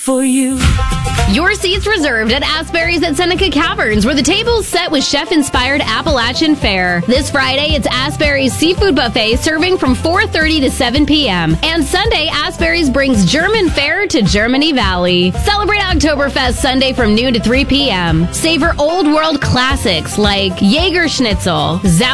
for you. Your seats reserved at Asbury's at Seneca Caverns, where the table's set with chef-inspired Appalachian fare. This Friday, it's Asbury's Seafood Buffet serving from 4:30 to 7 p.m. And Sunday, Asbury's brings German fare to Germany Valley. Celebrate Oktoberfest Sunday from noon to 3 p.m. Savor old world classics like Jaeger Schnitzel,